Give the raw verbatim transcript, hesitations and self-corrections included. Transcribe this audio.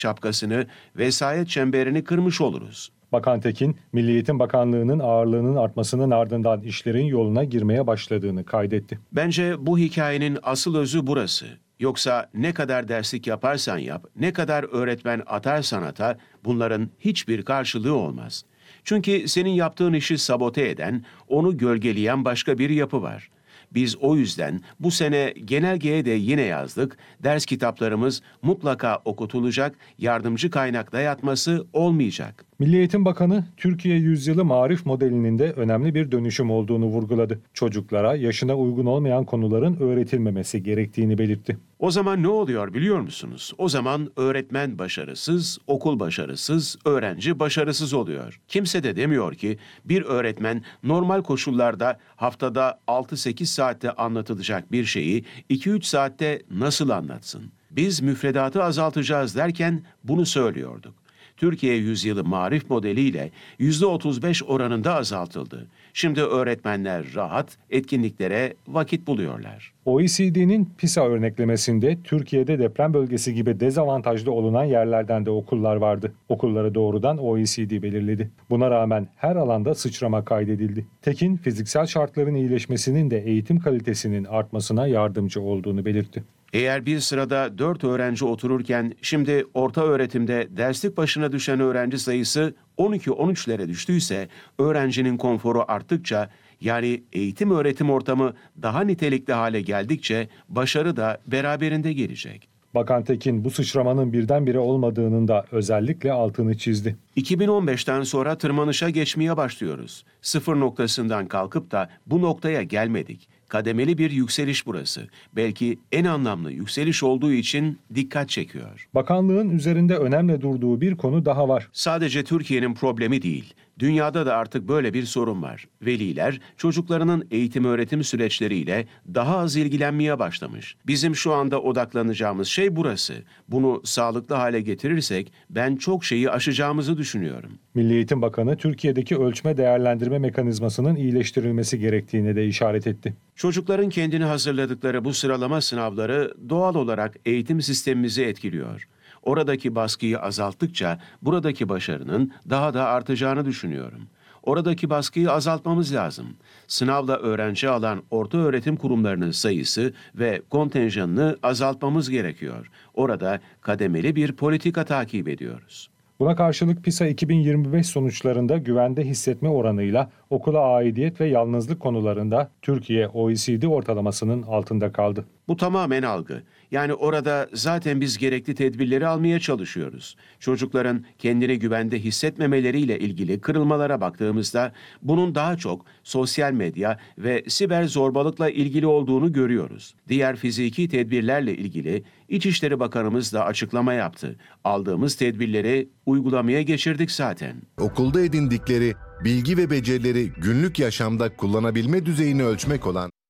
şapkasını, vesayet çemberini kırmış oluruz. Bakan Tekin, Milli Eğitim Bakanlığı'nın ağırlığının artmasının ardından işlerin yoluna girmeye başladığını kaydetti. Bence bu hikayenin asıl özü burası. Yoksa ne kadar derslik yaparsan yap, ne kadar öğretmen atarsan ata, bunların hiçbir karşılığı olmaz. Çünkü senin yaptığın işi sabote eden, onu gölgeleyen başka bir yapı var. Biz o yüzden bu sene genelgeye de yine yazdık, ders kitaplarımız mutlaka okutulacak, yardımcı kaynak dayatması olmayacak. Milli Eğitim Bakanı, Türkiye Yüzyılı Marif modelinin de önemli bir dönüşüm olduğunu vurguladı. Çocuklara yaşına uygun olmayan konuların öğretilmemesi gerektiğini belirtti. O zaman ne oluyor biliyor musunuz? O zaman öğretmen başarısız, okul başarısız, öğrenci başarısız oluyor. Kimse de demiyor ki bir öğretmen normal koşullarda haftada altı sekiz saatte anlatılacak bir şeyi iki üç saatte nasıl anlatsın? Biz müfredatı azaltacağız derken bunu söylüyorduk. Türkiye Yüzyılı Marif modeliyle yüzde otuz beş oranında azaltıldı. Şimdi öğretmenler rahat, etkinliklere vakit buluyorlar. O E C D'nin PISA örneklemesinde Türkiye'de deprem bölgesi gibi dezavantajlı olunan yerlerden de okullar vardı. Okulları doğrudan O E C D belirledi. Buna rağmen her alanda sıçrama kaydedildi. Tekin, fiziksel şartların iyileşmesinin de eğitim kalitesinin artmasına yardımcı olduğunu belirtti. Eğer bir sırada dört öğrenci otururken şimdi orta öğretimde derslik başına düşen öğrenci sayısı on iki on üçlere düştüyse, öğrencinin konforu arttıkça, yani eğitim öğretim ortamı daha nitelikli hale geldikçe başarı da beraberinde gelecek. Bakan Tekin, bu sıçramanın birdenbire olmadığının da özellikle altını çizdi. iki bin on beşten sonra tırmanışa geçmeye başlıyoruz. Sıfır noktasından kalkıp da bu noktaya gelmedik. Kademeli bir yükseliş burası. Belki en anlamlı yükseliş olduğu için dikkat çekiyor. Bakanlığın üzerinde önemli durduğu bir konu daha var. Sadece Türkiye'nin problemi değil. Dünyada da artık böyle bir sorun var. Veliler çocuklarının eğitim öğretim süreçleriyle daha az ilgilenmeye başlamış. Bizim şu anda odaklanacağımız şey burası. Bunu sağlıklı hale getirirsek ben çok şeyi aşacağımızı düşünüyorum. Milli Eğitim Bakanı, Türkiye'deki ölçme değerlendirme mekanizmasının iyileştirilmesi gerektiğine de işaret etti. Çocukların kendini hazırladıkları bu sıralama sınavları doğal olarak eğitim sistemimizi etkiliyor. Oradaki baskıyı azalttıkça buradaki başarının daha da artacağını düşünüyorum. Oradaki baskıyı azaltmamız lazım. Sınavla öğrenci alan orta öğretim kurumlarının sayısı ve kontenjanını azaltmamız gerekiyor. Orada kademeli bir politika takip ediyoruz. Buna karşılık PISA iki bin yirmi beş sonuçlarında güvende hissetme oranıyla okula aidiyet ve yalnızlık konularında Türkiye O E C D ortalamasının altında kaldı. Bu tamamen algı. Yani orada zaten biz gerekli tedbirleri almaya çalışıyoruz. Çocukların kendini güvende hissetmemeleriyle ilgili kırılmalara baktığımızda bunun daha çok sosyal medya ve siber zorbalıkla ilgili olduğunu görüyoruz. Diğer fiziki tedbirlerle ilgili İçişleri Bakanımız da açıklama yaptı. Aldığımız tedbirleri uygulamaya geçirdik zaten. Okulda edindikleri bilgi ve becerileri günlük yaşamda kullanabilme düzeyini ölçmek olan